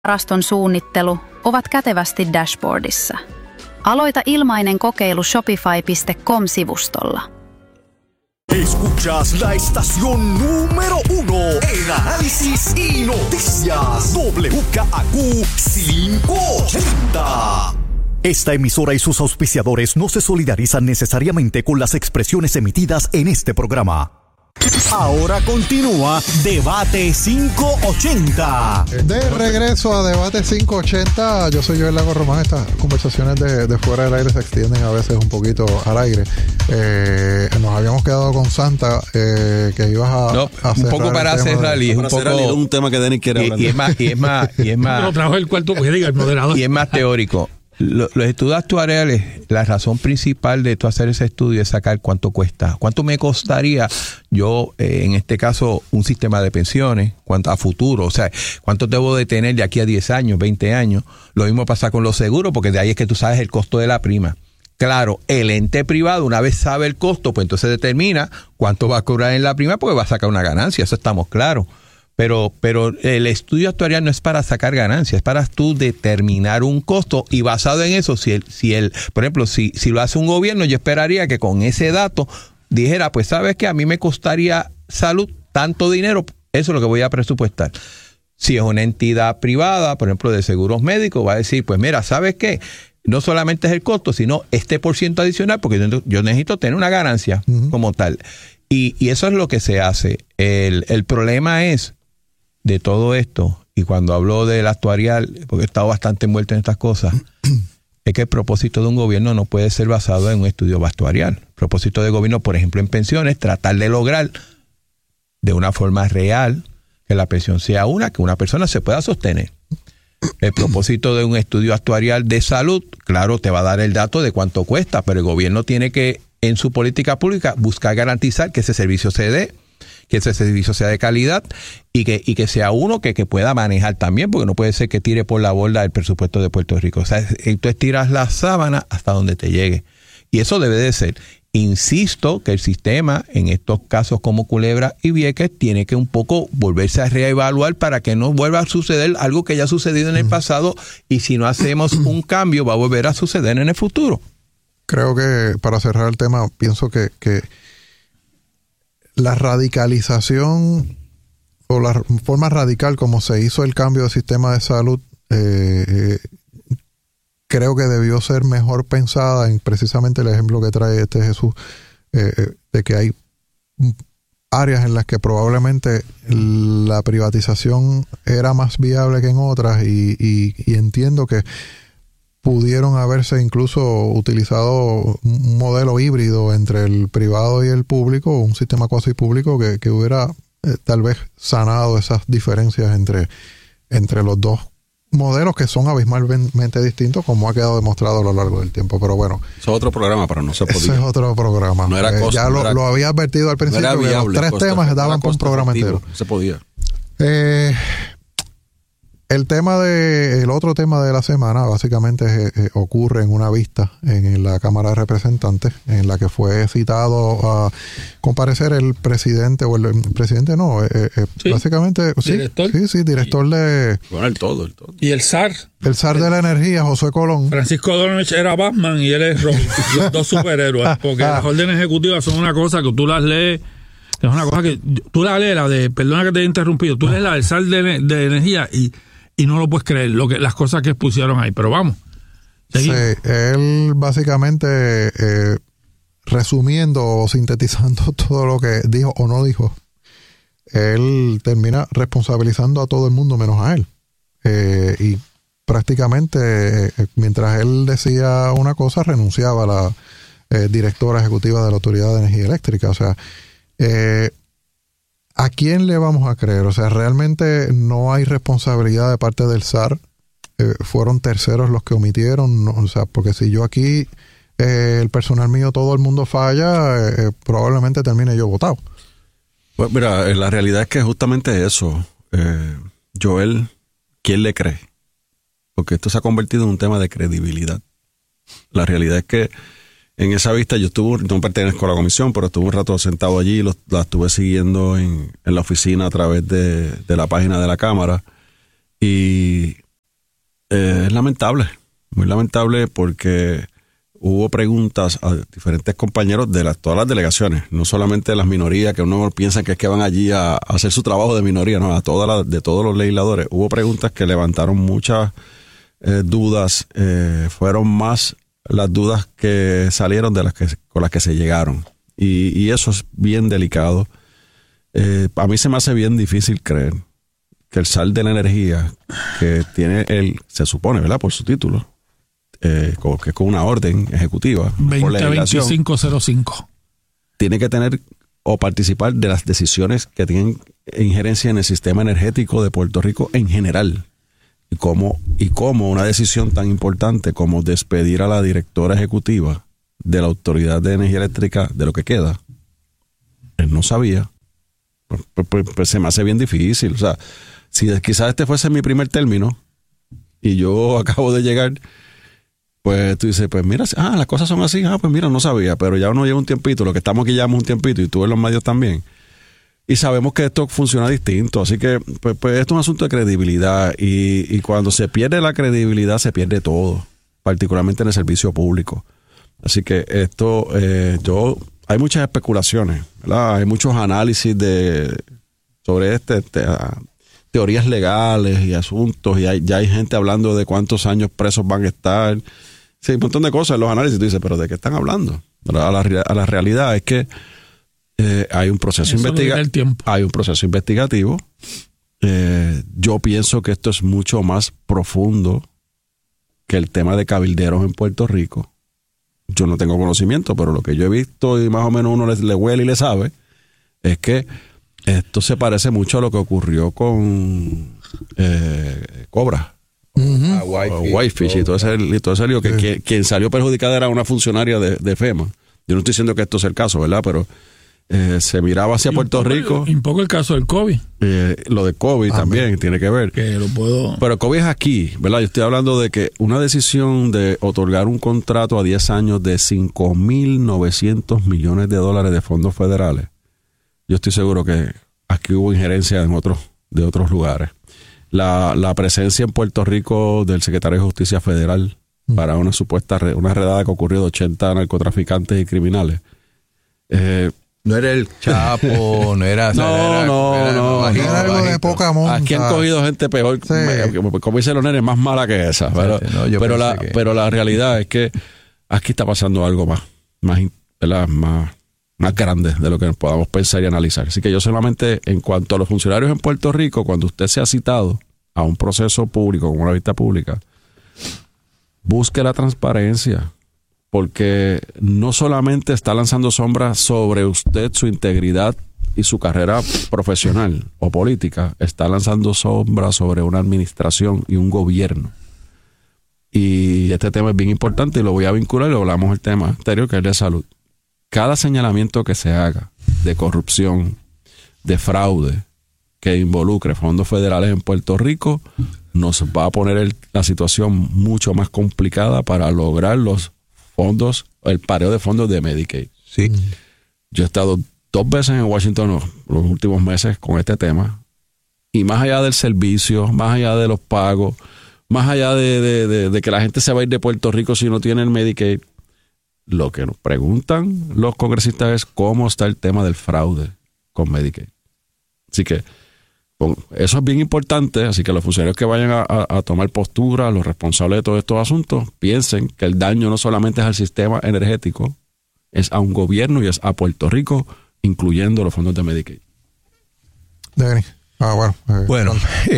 varaston suunnittelu ovat kätevästi dashboardissa. Aloita ilmainen kokeilu shopify.com-sivustolla. Escuchas la estación número 1 en análisis y noticias. WKAQ 580. Esta emisora y sus auspiciadores no se solidarizan necesariamente con las expresiones emitidas en este programa. Ahora continúa Debate 580. De regreso a Debate 580, yo soy Joel Lago Román. Estas conversaciones de fuera del aire se extienden a veces un poquito al aire. Nos habíamos quedado con Santa, que ibas a un poco para cerrar, y es un poco un tema que Denis quiere hablar. Y es más lo trajo el cuarto que diga el moderador. Y es más teórico. Los estudios actuariales, la razón principal de tú hacer ese estudio es sacar cuánto cuesta. ¿Cuánto me costaría yo, en este caso, un sistema de pensiones a futuro? O sea, ¿cuánto debo de tener de aquí a 10 años, 20 años? Lo mismo pasa con los seguros, porque de ahí es que tú sabes el costo de la prima. Claro, el ente privado, una vez sabe el costo, pues entonces determina cuánto va a cobrar en la prima, porque va a sacar una ganancia, eso estamos claros. Pero el estudio actuarial no es para sacar ganancias, es para tú determinar un costo, y basado en eso, por ejemplo, si lo hace un gobierno, yo esperaría que con ese dato dijera, pues sabes que a mí me costaría salud tanto dinero, eso es lo que voy a presupuestar. Si es una entidad privada, por ejemplo, de seguros médicos, va a decir, pues mira, ¿sabes qué? No solamente es el costo, sino este % adicional, porque yo necesito tener una ganancia como tal. Y eso es lo que se hace. El problema es de todo esto, y cuando hablo del actuarial, porque he estado bastante envuelto en estas cosas, es que el propósito de un gobierno no puede ser basado en un estudio actuarial. El propósito de gobierno, por ejemplo, en pensiones, tratar de lograr de una forma real que la pensión sea que una persona se pueda sostener. El propósito de un estudio actuarial de salud, claro, te va a dar el dato de cuánto cuesta, pero el gobierno tiene que, en su política pública, buscar garantizar que ese servicio se dé, que ese servicio sea de calidad, y que sea uno que pueda manejar también, porque no puede ser que tire por la borda el presupuesto de Puerto Rico. O sea, entonces tiras la sábana hasta donde te llegue. Y eso debe de ser. Insisto que el sistema, en estos casos como Culebra y Vieques, tiene que un poco volverse a reevaluar para que no vuelva a suceder algo que ya ha sucedido en el pasado, y si no hacemos un cambio va a volver a suceder en el futuro. Creo que, para cerrar el tema, pienso que la radicalización o la forma radical como se hizo el cambio del sistema de salud, creo que debió ser mejor pensada en precisamente el ejemplo que trae Jesús, de que hay áreas en las que probablemente la privatización era más viable que en otras, y entiendo que pudieron haberse incluso utilizado un modelo híbrido entre el privado y el público, un sistema cuasi público que hubiera tal vez sanado esas diferencias entre los dos modelos, que son abismalmente distintos, como ha quedado demostrado a lo largo del tiempo. Pero bueno, eso es otro programa, pero no se podía. Ese es otro programa. No era costo, ya lo había advertido al principio, no era viable, que los 3 temas daban para un programa entero. Se podía. El otro tema de la semana básicamente ocurre en una vista en la Cámara de Representantes, en la que fue citado a comparecer el presidente, básicamente, ¿director? Director de... Bueno, el todo. Y el SAR. El SAR de la Energía, Josué Colón. Francisco Donovich era Batman y él es Robin, los dos superhéroes, porque las órdenes ejecutivas son una cosa que tú las lees. Es una cosa que tú la lees, perdona que te haya interrumpido, tú lees la del SAR de Energía y no lo puedes creer, las cosas que pusieron ahí, pero vamos. Seguimos. Sí, él básicamente, resumiendo o sintetizando todo lo que dijo o no dijo, él termina responsabilizando a todo el mundo menos a él. Y prácticamente, mientras él decía una cosa, renunciaba a la directora ejecutiva de la Autoridad de Energía Eléctrica. O sea, ¿a quién le vamos a creer? O sea, realmente no hay responsabilidad de parte del SAR. Fueron terceros los que omitieron. O sea, porque si yo aquí, el personal mío, todo el mundo falla, probablemente termine yo votado. Pues mira, la realidad es que justamente eso, Joel, ¿quién le cree? Porque esto se ha convertido en un tema de credibilidad. La realidad es que en esa vista yo no pertenezco a la comisión, pero estuve un rato sentado allí y la estuve siguiendo en la oficina a través de la página de la Cámara. Y lamentable porque hubo preguntas a diferentes compañeros de todas las delegaciones, no solamente de las minorías, que uno piensa que es que van allí a hacer su trabajo de minoría, no, de todos los legisladores. Hubo preguntas que levantaron muchas dudas, fueron más las dudas que salieron de con las que se llegaron. Y eso es bien delicado. A mí se me hace bien difícil creer que el SAL de la energía, que tiene se supone, ¿verdad?, por su título, que es con una orden ejecutiva, 202505, tiene que tener o participar de las decisiones que tienen injerencia en el sistema energético de Puerto Rico en general. Y cómo una decisión tan importante como despedir a la directora ejecutiva de la Autoridad de Energía Eléctrica, de lo que queda, él no sabía. Pues se me hace bien difícil. O sea, si quizás este fuese mi primer término y yo acabo de llegar, pues tú dices, pues mira, las cosas son así, pues mira, no sabía, pero ya uno lleva un tiempito, lo que estamos aquí llevamos un tiempito y tú en los medios también, y sabemos que esto funciona distinto, así que pues esto es un asunto de credibilidad y cuando se pierde la credibilidad se pierde todo, particularmente en el servicio público. Así que esto, hay muchas especulaciones, ¿verdad? Hay muchos análisis sobre teorías legales y asuntos, y ya hay gente hablando de cuántos años presos van a estar. Sí, un montón de cosas en los análisis. Tú dices, ¿pero de qué están hablando? A la realidad es que hay un proceso investigativo. Yo pienso que esto es mucho más profundo que el tema de cabilderos en Puerto Rico. Yo no tengo conocimiento, pero lo que yo he visto y más o menos uno le huele y le sabe, es que esto se parece mucho a lo que ocurrió con Cobra. Whitefish y todo ese lío, que quien salió perjudicada era una funcionaria de FEMA. Yo no estoy diciendo que esto es el caso, ¿verdad? Pero se miraba hacia Puerto Rico. Un poco el caso del COVID. Lo de COVID también tiene que ver. Pero COVID es aquí, ¿verdad? Yo estoy hablando de que una decisión de otorgar un contrato a 10 años de $5,900 millones de fondos federales. Yo estoy seguro que aquí hubo injerencia de otros lugares. La presencia en Puerto Rico del secretario de Justicia Federal para una supuesta una redada que ocurrió de 80 narcotraficantes y criminales. No era el Chapo, no era... No. Era algo de poca monta. Aquí han cogido gente peor, como dicen los nenes, más mala que esa. Pero la realidad es que aquí está pasando algo más grande de lo que podamos pensar y analizar. Así que yo solamente, en cuanto a los funcionarios en Puerto Rico, cuando usted sea citado a un proceso público, como una vista pública, busque la transparencia, porque no solamente está lanzando sombras sobre usted, su integridad y su carrera profesional o política, está lanzando sombras sobre una administración y un gobierno. Y este tema es bien importante y lo voy a vincular y lo hablamos el tema anterior, que es de salud. Cada señalamiento que se haga de corrupción, de fraude, que involucre fondos federales en Puerto Rico, nos va a poner la situación mucho más complicada para lograr los fondos, el pareo de fondos de Medicaid. Sí. Yo he estado 2 veces en Washington los últimos meses con este tema, y más allá del servicio, más allá de los pagos, más allá de que la gente se va a ir de Puerto Rico si no tiene el Medicaid, lo que nos preguntan los congresistas es cómo está el tema del fraude con Medicaid. Así que eso es bien importante, así que los funcionarios que vayan a tomar postura, los responsables de todos estos asuntos, piensen que el daño no solamente es al sistema energético, es a un gobierno y es a Puerto Rico, incluyendo los fondos de Medicaid. Bueno,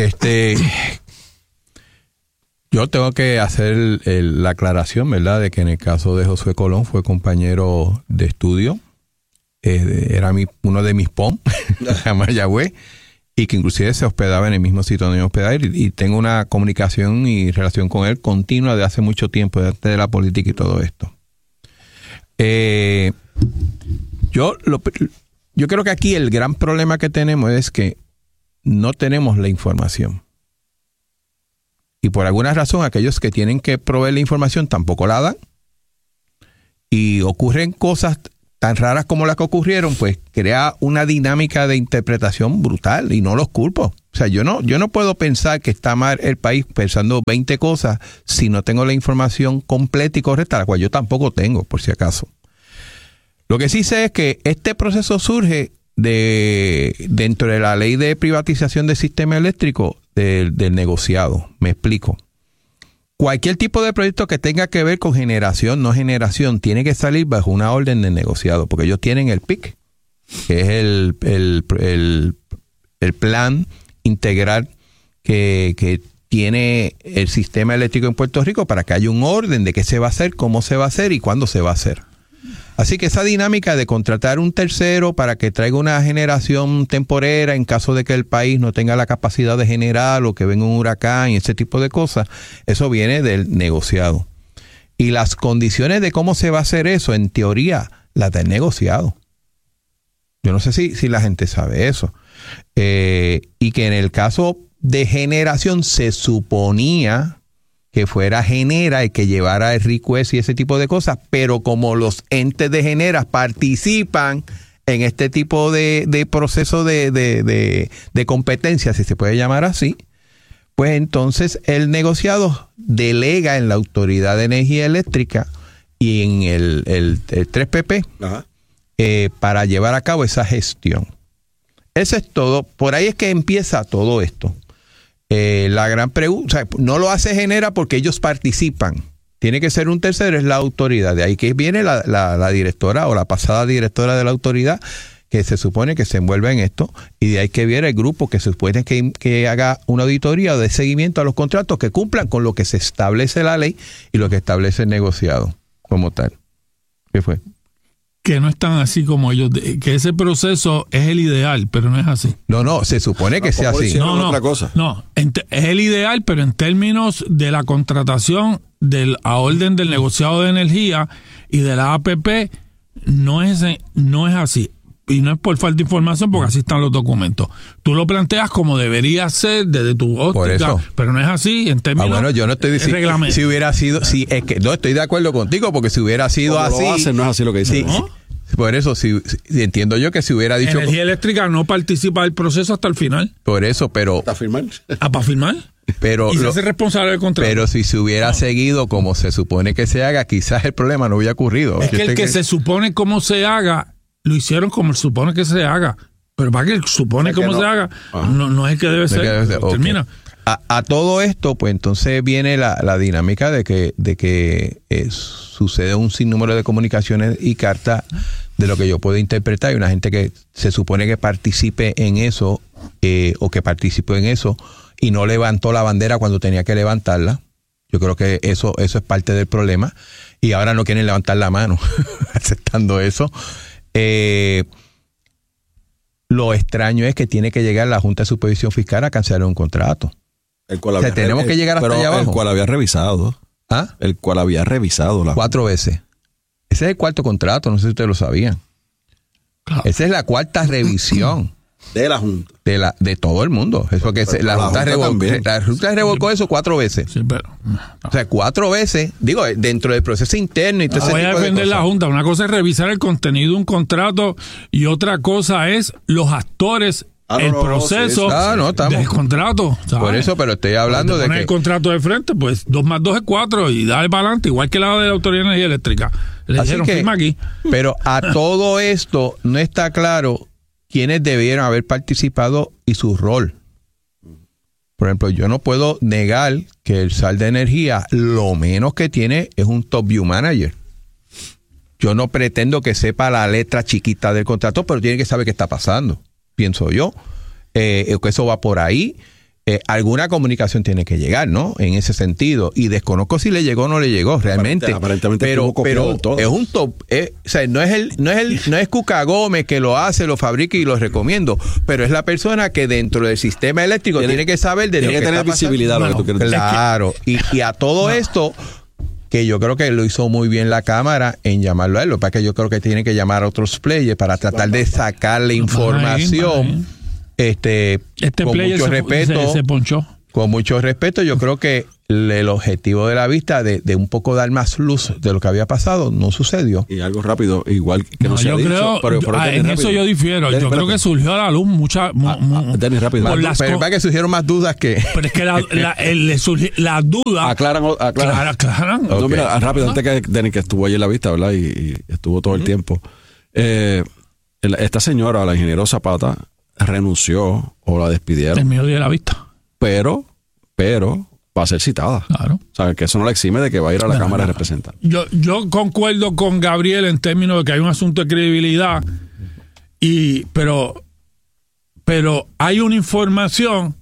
yo tengo que hacer la aclaración, ¿verdad?, de que en el caso de Josué Colón fue compañero de estudio, era uno de mis POM, a Mayagüez, y que inclusive se hospedaba en el mismo sitio donde me hospedaba, y tengo una comunicación y relación con él continua de hace mucho tiempo, de antes de la política y todo esto. Yo creo que aquí el gran problema que tenemos es que no tenemos la información. Y por alguna razón aquellos que tienen que proveer la información tampoco la dan. Y ocurren cosas tan raras como las que ocurrieron, pues crea una dinámica de interpretación brutal, y no los culpo. O sea, yo no puedo pensar que está mal el país pensando 20 cosas si no tengo la información completa y correcta, la cual yo tampoco tengo, por si acaso. Lo que sí sé es que este proceso surge dentro de la ley de privatización del sistema eléctrico del negociado. Me explico. Cualquier tipo de proyecto que tenga que ver con generación, no generación, tiene que salir bajo una orden de negociado, porque ellos tienen el PIC, que es el plan integral que tiene el sistema eléctrico en Puerto Rico para que haya un orden de qué se va a hacer, cómo se va a hacer y cuándo se va a hacer. Así que esa dinámica de contratar un tercero para que traiga una generación temporera en caso de que el país no tenga la capacidad de generar o que venga un huracán y ese tipo de cosas, eso viene del negociado. Y las condiciones de cómo se va a hacer eso, en teoría, las del negociado. Yo no sé si la gente sabe eso. Y que en el caso de generación se suponía que fuera Genera y que llevara el request y ese tipo de cosas, pero como los entes de Genera participan en este tipo de proceso de competencia, si se puede llamar así, pues entonces el negociado delega en la Autoridad de Energía Eléctrica y en el 3PP para llevar a cabo esa gestión. Eso es todo. Por ahí es que empieza todo esto. La gran pregunta, o sea, no lo hace Genera porque ellos participan. Tiene que ser un tercero, es la autoridad. De ahí que viene la directora o la pasada directora de la autoridad que se supone que se envuelve en esto. Y de ahí que viene el grupo que se supone que haga una auditoría de seguimiento a los contratos que cumplan con lo que se establece la ley y lo que establece el negociado como tal. ¿Qué fue? Que no están así como ellos, que ese proceso es el ideal, pero no es así. No, se supone que sea así. Es el ideal, pero en términos de la contratación a orden del negociado de energía y de la APP, no es así. Y no es por falta de información, porque así están los documentos. Tú lo planteas como debería ser desde tu óptica, pero no es así en términos. Bueno, yo no estoy diciendo si hubiera sido, es que no estoy de acuerdo contigo, porque si hubiera sido así, no es así lo que dice. Sí, ¿no? Por eso, si entiendo yo que si hubiera dicho Energía Eléctrica no participa del proceso hasta el final. Por eso, pero ¿para firmar? ¿Para firmar? Pero y se hace responsable del contrato. Pero si se hubiera seguido como se supone que se haga, quizás el problema no hubiera ocurrido. Es que el que se supone cómo se haga lo hicieron como se supone que se haga, pero para que supone cómo se haga no es el que debe ser. Termina. Okay. A todo esto, pues entonces viene la dinámica de que sucede un sinnúmero de comunicaciones y cartas de lo que yo puedo interpretar. Hay una gente que se supone que participe en eso o que participó en eso y no levantó la bandera cuando tenía que levantarla. Yo creo que eso es parte del problema y ahora no quieren levantar la mano aceptando eso. Lo extraño es que tiene que llegar la Junta de Supervisión Fiscal a cancelar un contrato. Tenemos que llegar hasta allá abajo. El cual había revisado. ¿Ah? El cual había revisado. 4 veces. Ese es el cuarto contrato, no sé si ustedes lo sabían. Claro. Esa es la cuarta revisión. De la Junta. De todo el mundo. Es porque la Junta revolcó eso 4 veces. Sí, pero. O sea, 4 veces, digo, dentro del proceso interno y todo ese tipo de cosas. Voy a defender la Junta. Una cosa es revisar el contenido de un contrato y otra cosa es los actores. Proceso del contrato, ¿sabes? Por eso, pero estoy hablando de que el contrato de frente, pues 2 más 2 es 4 y dale para adelante, igual que la de la Autoridad de Energía Eléctrica. Le dijeron firma aquí. Pero a todo esto no está claro quiénes debieron haber participado y su rol. Por ejemplo, yo no puedo negar que el SAL de Energía lo menos que tiene es un top view manager. Yo no pretendo que sepa la letra chiquita del contrato, pero tiene que saber qué está pasando. Pienso yo, que eso va por ahí. Alguna comunicación tiene que llegar, ¿no? En ese sentido. Y desconozco si le llegó o no le llegó realmente. Aparentemente pero es un top. O sea, no es Cuca Gómez que lo hace, lo fabrica y lo recomiendo. Pero es la persona que dentro del sistema eléctrico tiene que saber de lo que tener está visibilidad pasando. Lo que tú quieres decir. Claro. Y a todo esto, que yo creo que lo hizo muy bien la Cámara en llamarlo a él. Lo que pasa es que yo creo que tiene que llamar a otros players para tratar de sacarle información. Con mucho respeto. Se ponchó. Con mucho respeto, yo creo que el objetivo de la vista de un poco dar más luz de lo que había pasado no sucedió. Y algo rápido, igual que no se ha dicho. Pero en eso yo difiero. Yo creo que surgió a la luz Denis, rápido. Pero para que surgieron más dudas que... Pero es que las dudas... Aclaran. Aclaran. No, mira, rápido, antes que Denis, que estuvo allí en la vista, ¿verdad? Y estuvo todo el tiempo. Esta señora, la ingeniera Zapata, renunció o la despidieron. En medio de la vista. Pero va a ser citada. Claro. O sea, que eso no la exime de que va a ir a la Cámara de Representantes. Yo concuerdo con Gabriel en términos de que hay un asunto de credibilidad, pero hay una información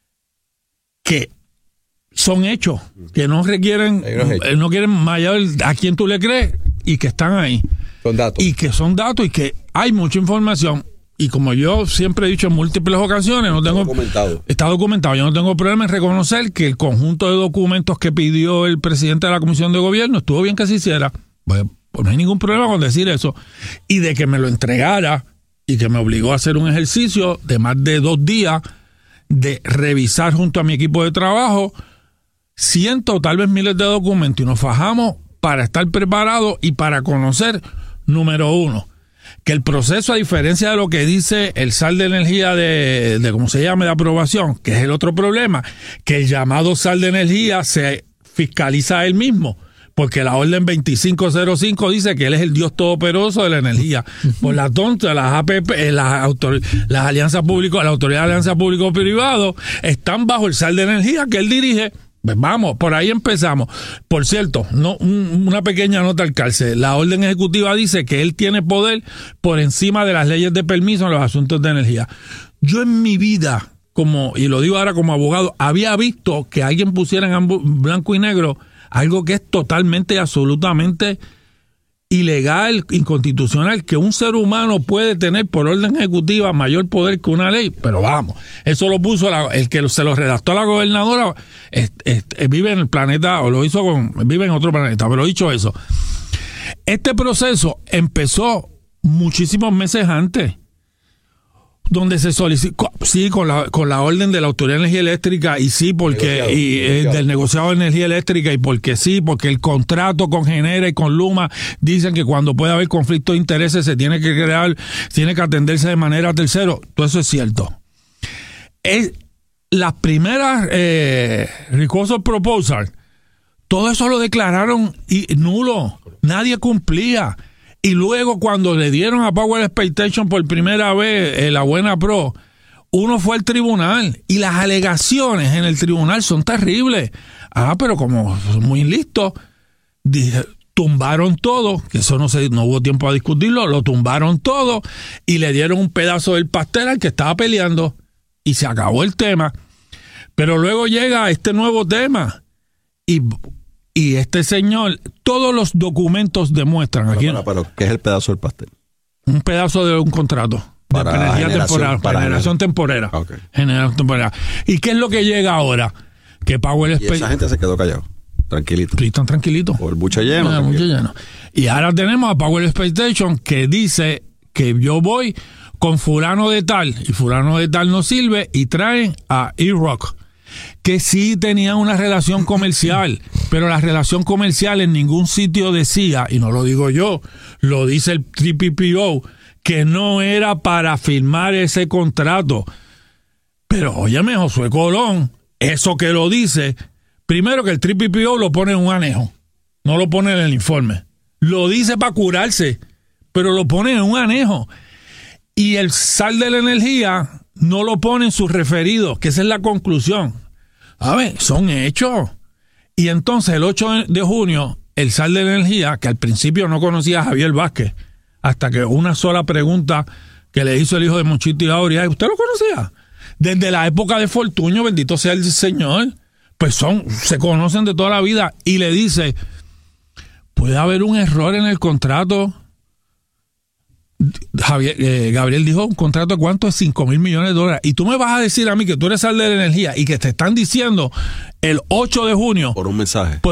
que son hechos, que no requieren, no quieren mayor a quien tú le crees y que están ahí. Son datos. Y que son datos y que hay mucha información. Y como yo siempre he dicho en múltiples ocasiones, está documentado. Yo no tengo problema en reconocer que el conjunto de documentos que pidió el presidente de la Comisión de Gobierno estuvo bien que se hiciera. Pues no hay ningún problema con decir eso. Y de que me lo entregara y que me obligó a hacer un ejercicio de más de 2 días de revisar junto a mi equipo de trabajo cientos, tal vez miles de documentos, y nos fajamos para estar preparados y para conocer, número 1, que el proceso, a diferencia de lo que dice el SAL de energía de ¿cómo se llama?, de aprobación, que es el otro problema, que el llamado SAL de energía se fiscaliza a él mismo, porque la orden 2505 dice que él es el Dios todopoderoso de la energía. Por la tonta, las APP, las alianzas públicas, la Autoridad de Alianzas Público-Privado, están bajo el SAL de energía que él dirige. Pues vamos, por ahí empezamos. Por cierto, una pequeña nota al calce. La orden ejecutiva dice que él tiene poder por encima de las leyes de permiso en los asuntos de energía. Yo en mi vida, y lo digo ahora como abogado, había visto que alguien pusiera en blanco y negro algo que es totalmente y absolutamente ilegal, inconstitucional, que un ser humano puede tener por orden ejecutiva mayor poder que una ley. Pero vamos, eso lo puso el que se lo redactó a la gobernadora, vive en el planeta, o lo hizo vive en otro planeta. Pero dicho eso, este proceso empezó muchísimos meses antes, donde se solicitó, sí, con la orden de la Autoridad de Energía Eléctrica, y sí, porque del negociado de energía eléctrica, y porque el contrato con Genera y con Luma dicen que cuando puede haber conflicto de intereses se tiene que atenderse de manera tercero. Todo eso es cierto. Las primeras recursos proposal, todo eso lo declararon nulo, nadie cumplía. Y luego cuando le dieron a Power Expectation por primera vez la buena pro, uno fue al tribunal y las alegaciones en el tribunal son terribles. Pero como son muy listos, tumbaron todo, que eso no hubo tiempo a discutirlo, lo tumbaron todo y le dieron un pedazo del pastel al que estaba peleando y se acabó el tema. Pero luego llega este nuevo tema y este señor, todos los documentos demuestran pero ¿qué es el pedazo del pastel? Un pedazo de un contrato para energía temporal, para generación temporera. Okay. Generación temporera. ¿Y qué es lo que llega ahora? Que Power Expectation. Y esa gente se quedó callado, tranquilito. Sí, están tranquilitos. O el buche lleno. Y ahora tenemos a Power Expectation que dice que yo voy con fulano de tal y fulano de tal no sirve, y traen a E-Rock, que sí tenía una relación comercial, pero la relación comercial en ningún sitio decía, y no lo digo yo, lo dice el TPPO, que no era para firmar ese contrato. Pero óyeme, Josué Colón, eso que lo dice, primero que el TPPO lo pone en un anejo, no lo pone en el informe, lo dice para curarse, pero lo pone en un anejo. Y el SAL de la energía no lo pone en sus referidos, que esa es la conclusión. A ver, son hechos. Y entonces el 8 de junio, el SAL de la energía, que al principio no conocía a Javier Vázquez, hasta que una sola pregunta que le hizo el hijo de Monchito y Aurea, ¿usted lo conocía? Desde la época de Fortuño, bendito sea el Señor, pues se conocen de toda la vida, y le dice, ¿puede haber un error en el contrato? Gabriel dijo, ¿un contrato de cuánto? Es $5,000 millones. Y tú me vas a decir a mí que tú eres SAL de la energía y que te están diciendo el 8 de junio por un mensaje,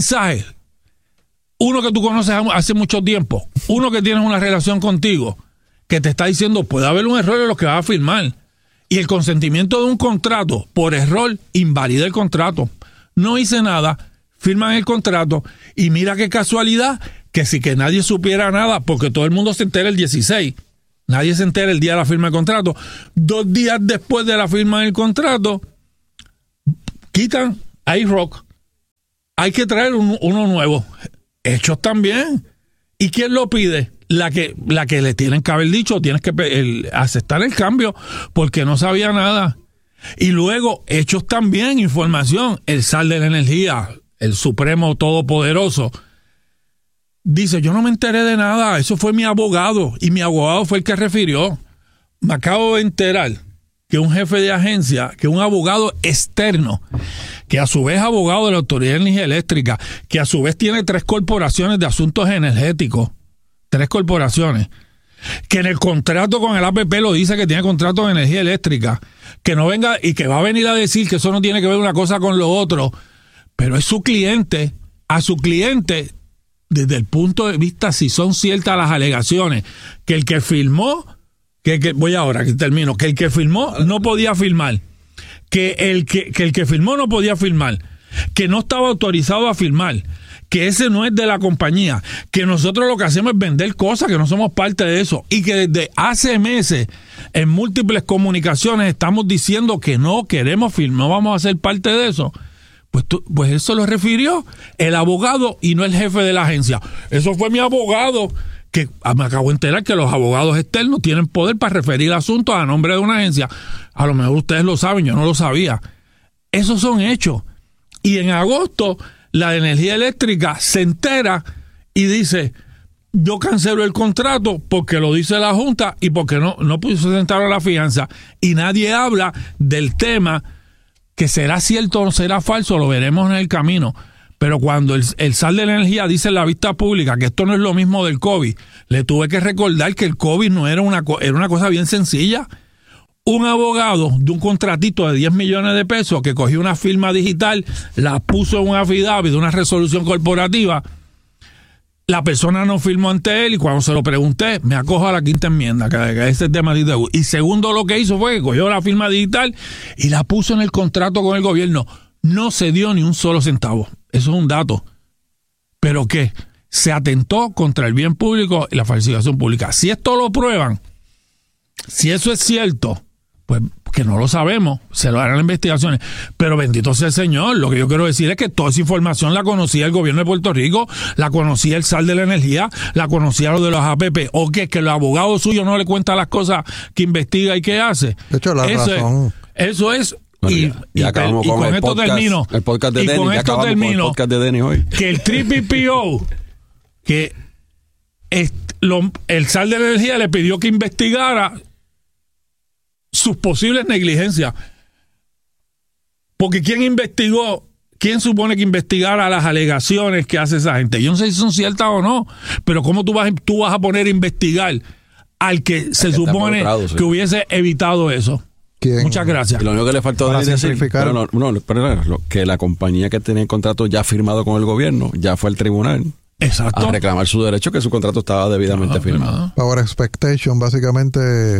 uno que tú conoces hace mucho tiempo, uno que tiene una relación contigo, que te está diciendo puede haber un error en lo que vas a firmar, y el consentimiento de un contrato por error invalida el contrato. no hice nada, firman el contrato y mira qué casualidad que sí que nadie supiera nada porque todo el mundo se entera el 16. Nadie se entera el día de la firma del contrato. 2 días después de la firma del contrato, quitan a iRock. Hay que traer uno nuevo. Hechos también. ¿Y quién lo pide? La que le tienen que haber dicho, tienes que aceptar el cambio porque no sabía nada. Y luego, Hechos también, información. El zar de la energía, el supremo todopoderoso, dice, yo no me enteré de nada, eso fue mi abogado, y mi abogado fue el que refirió. Me acabo de enterar que un jefe de agencia, que un abogado externo, que a su vez es abogado de la Autoridad de Energía Eléctrica, que a su vez tiene 3 corporaciones de asuntos energéticos, 3 corporaciones, que en el contrato con el APP lo dice que tiene contrato de energía eléctrica, que no venga y que va a venir a decir que eso no tiene que ver una cosa con lo otro, pero es su cliente, a su cliente, desde el punto de vista si son ciertas las alegaciones, que el que firmó, que el que firmó no podía firmar, que el que firmó no podía firmar, que no estaba autorizado a firmar, que ese no es de la compañía, que nosotros lo que hacemos es vender cosas, que no somos parte de eso, y que desde hace meses en múltiples comunicaciones estamos diciendo que no queremos firmar, no vamos a ser parte de eso. Pues eso lo refirió el abogado y no el jefe de la agencia. Eso fue mi abogado, que me acabo de enterar que los abogados externos tienen poder para referir asuntos a nombre de una agencia. A lo mejor ustedes lo saben, yo no lo sabía. Esos son hechos. Y en agosto, la de energía eléctrica se entera y dice, yo cancelo el contrato porque lo dice la Junta y porque no presentaron la fianza. Y nadie habla del tema que será cierto o no será falso, lo veremos en el camino. Pero cuando el zar de la energía dice en la vista pública que esto no es lo mismo del COVID, le tuve que recordar que el COVID no era una cosa bien sencilla. Un abogado de un contratito de 10 millones de pesos que cogió una firma digital, la puso en un affidavit de una resolución corporativa, la persona no firmó ante él y cuando se lo pregunté, me acojo a la 5ª enmienda, que ese tema de y segundo lo que hizo fue que cogió la firma digital y la puso en el contrato con el gobierno. No se dio ni un solo centavo. Eso es un dato. ¿Pero qué? Se atentó contra el bien público y la falsificación pública. Si esto lo prueban, si eso es cierto, pues que no lo sabemos, se lo harán las investigaciones, pero bendito sea el Señor. Lo que yo quiero decir es que toda esa información la conocía el gobierno de Puerto Rico, la conocía el zar de la energía, la conocía lo de los APP, o que el abogado suyo no le cuenta las cosas que investiga y que hace. De hecho, la razón. Eso es. Bueno, ya acabamos con el podcast de Denny, ya acabamos con el podcast de Denny hoy. Que el TPPO, que el zar de la energía le pidió que investigara sus posibles negligencias. Porque ¿quién supone que investigara las alegaciones que hace esa gente? Yo no sé si son ciertas o no, pero ¿cómo tú vas a poner a investigar al que se supone que hubiese evitado eso? ¿Quién? Muchas gracias. Y lo único que le faltó decir, que la compañía que tenía el contrato ya firmado con el gobierno, ya fue al tribunal. Exacto. A reclamar su derecho, que su contrato estaba debidamente firmado. Power Expectation básicamente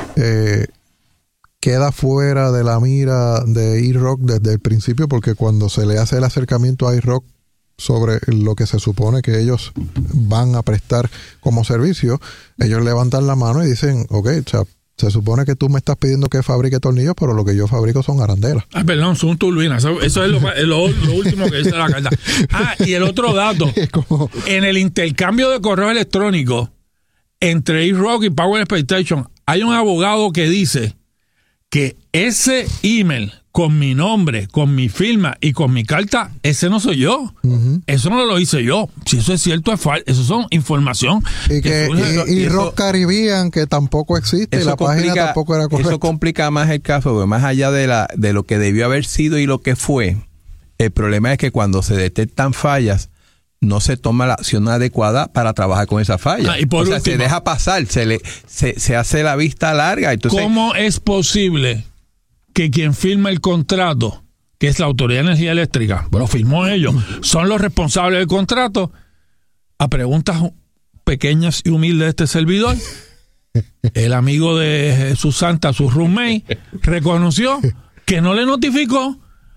queda fuera de la mira de iRock desde el principio, porque cuando se le hace el acercamiento a iRock sobre lo que se supone que ellos van a prestar como servicio, ellos levantan la mano y dicen, ok, o sea, se supone que tú me estás pidiendo que fabrique tornillos, pero lo que yo fabrico son arandelas. Perdón, son turbinas. Eso es lo último que dice la carta. Y el otro dato. En el intercambio de correo electrónico entre iRock y Power Expectation, hay un abogado que dice que ese email con mi nombre, con mi firma y con mi carta, ese no soy yo. Eso no lo hice yo. Si eso es cierto, es falso. Eso son información. Y Rock Caribbean, que tampoco existe, y la página tampoco era correcta. Eso complica más el caso, porque más allá de lo que debió haber sido y lo que fue, el problema es que cuando se detectan fallas, no se toma la acción adecuada para trabajar con esa falla. Se deja pasar, se hace la vista larga. Entonces, ¿cómo es posible que quien firma el contrato, que es la Autoridad de Energía Eléctrica, bueno, firmó ellos, son los responsables del contrato? A preguntas pequeñas y humildes de este servidor, el amigo de Jesús Santa, su roommate, reconoció que no le notificó.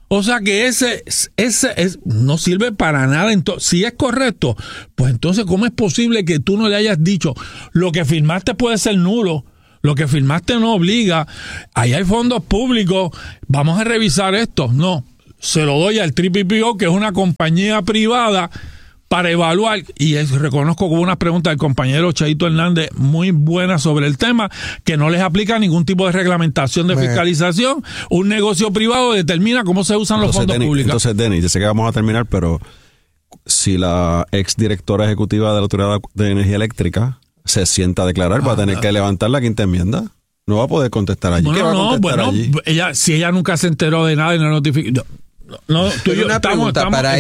O sea que ese no sirve para nada. Si es correcto, pues entonces, ¿cómo es posible que tú no le hayas dicho lo que firmaste puede ser nulo? Lo que firmaste no obliga. Ahí hay fondos públicos. Vamos a revisar esto. No, se lo doy al TPPO, que es una compañía privada, para evaluar, y reconozco como una pregunta del compañero Chaito Hernández muy buena sobre el tema, que no les aplica ningún tipo de reglamentación de fiscalización. Un negocio privado determina cómo se usan los fondos públicos. Entonces, Denis, yo sé que vamos a terminar, pero si la ex directora ejecutiva de la Autoridad de Energía Eléctrica se sienta a declarar, va a tener que levantar la quinta enmienda. No va a poder contestar allí. ¿Qué va a contestar allí? Si ella nunca se enteró de nada y no notificó. No, tú y yo estamos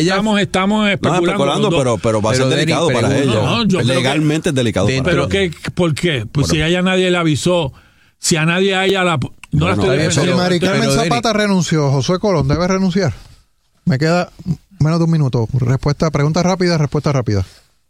especulando, pero va a ser delicado para ella. Legalmente es delicado para ella. ¿Pero qué? ¿Por qué? Pues si a ella nadie le avisó, si a nadie a ella la... No la estoy defendiendo. Si Mari Carmen Zapata renunció, Josué Colón debe renunciar. Me queda menos de un minuto. Pregunta rápida, respuesta rápida.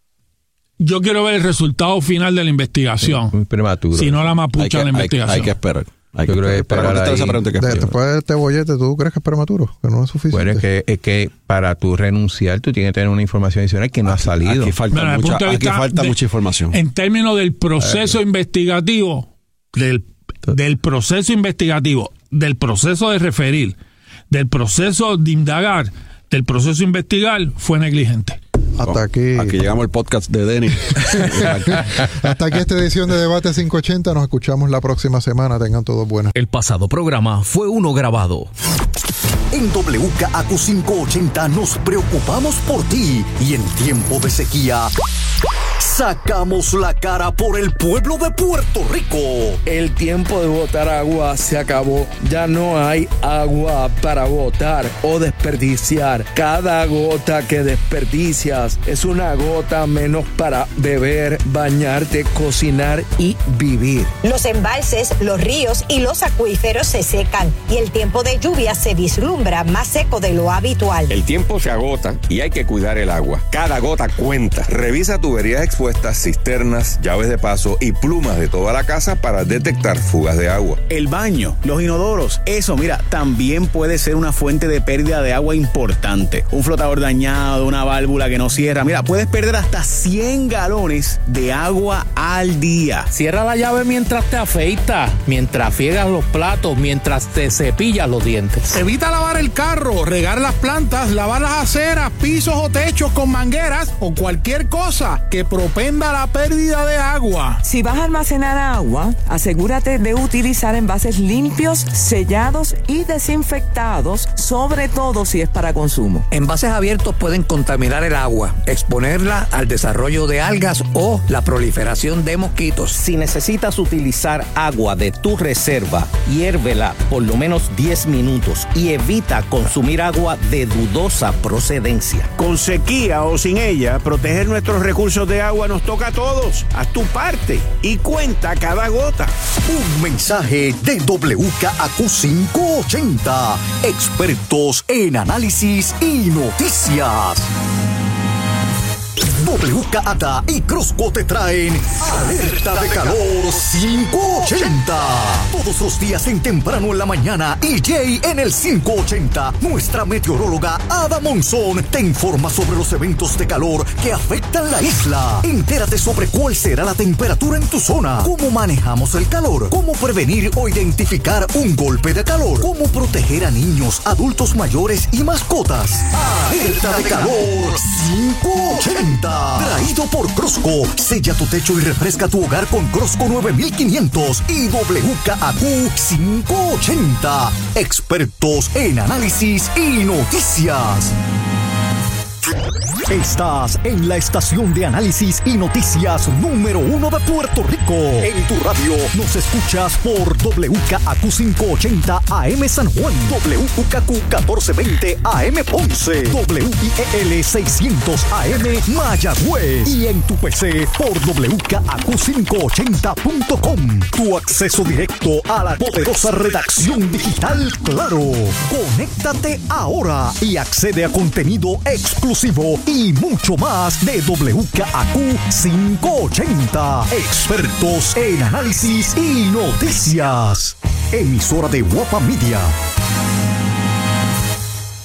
Yo quiero ver el resultado final de la investigación. Muy prematuro. Si no la mapucha la investigación. Hay que esperar. Yo creo que para contestar esa pregunta que después de este bollete, ¿tú crees que es prematuro? Que no es suficiente. Bueno, es que para tú renunciar, tú tienes que tener una información adicional que no ha salido. Aquí falta mucha información. En términos del proceso investigativo, del proceso investigativo, del proceso de referir, del proceso de indagar, del proceso investigar, fue negligente. Hasta aquí llegamos el podcast de Denis. Hasta aquí esta edición de Debate 580. Nos escuchamos la próxima semana. Tengan todos buenas. El pasado programa fue uno grabado. En WKAQ 580 nos preocupamos por ti y en tiempo de sequía sacamos la cara por el pueblo de Puerto Rico. El tiempo de botar agua se acabó. Ya no hay agua para botar o desperdiciar. Cada gota que desperdicias es una gota menos para beber, bañarte, cocinar y vivir. Los embalses, los ríos y los acuíferos se secan y el tiempo de lluvia se vislumbra más seco de lo habitual. El tiempo se agota y hay que cuidar el agua. Cada gota cuenta. Revisa tuberías expuestas, cisternas, llaves de paso y plumas de toda la casa para detectar fugas de agua. El baño, los inodoros, eso, mira, también puede ser una fuente de pérdida de agua importante. Un flotador dañado, una válvula que no cierra. Mira, puedes perder hasta 100 galones de agua al día. Cierra la llave mientras te afeitas, mientras friegas los platos, mientras te cepillas los dientes. Evita lavar el carro, regar las plantas, lavar las aceras, pisos o techos con mangueras o cualquier cosa que propenda la pérdida de agua. Si vas a almacenar agua, asegúrate de utilizar envases limpios, sellados y desinfectados, sobre todo si es para consumo. Envases abiertos pueden contaminar el agua, exponerla al desarrollo de algas o la proliferación de mosquitos. Si necesitas utilizar agua de tu reserva, hiérvela por lo menos 10 minutos y evita consumir agua de dudosa procedencia. Con sequía o sin ella, proteger nuestros recursos de agua nos toca a todos. Haz tu parte y cuenta cada gota. Un mensaje de WKAQ 580. Expertos en análisis y noticias. WKATA y Crosco te traen Alerta de Calor 580. Todos los días en temprano en la mañana y Jay en el 580. Nuestra meteoróloga Ada Monzón te informa sobre los eventos de calor que afectan la isla. Entérate sobre cuál será la temperatura en tu zona, cómo manejamos el calor, cómo prevenir o identificar un golpe de calor, cómo proteger a niños, adultos mayores y mascotas. Alerta de Calor 580. Traído por Crosco. Sella tu techo y refresca tu hogar con Crosco 9500 y WKAQ 580. Expertos en análisis y noticias. Estás en la estación de análisis y noticias número 1 de Puerto Rico. En tu radio nos escuchas por WKAQ 580 AM San Juan, WKAQ 1420 AM Ponce, WIEL 600 AM Mayagüez y en tu PC por WKAQ580.com. Tu acceso directo a la poderosa redacción digital Claro. Conéctate ahora y accede a contenido exclusivo y mucho más de WKAQ 580. Expertos en análisis y noticias. Emisora de Guapa Media.